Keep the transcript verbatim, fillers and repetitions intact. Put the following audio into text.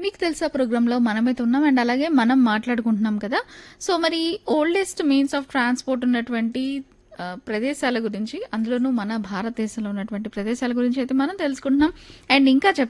మీకు తెలుసా ప్రోగ్రాంలో మనమైతే ఉన్నాం అండ్ అలాగే మనం మాట్లాడుకుంటున్నాం కదా. సో మరి ఓల్డెస్ట్ మీన్స్ ఆఫ్ ట్రాన్స్పోర్ట్ ఉన్నటువంటి ఆ, ప్రదేశాల గురించి, అందులోనూ మన భారతదేశంలో ఉన్నటువంటి ప్రదేశాల గురించి అయితే మనం తెలుసుకుంటున్నాం. అండ్ ఇంకా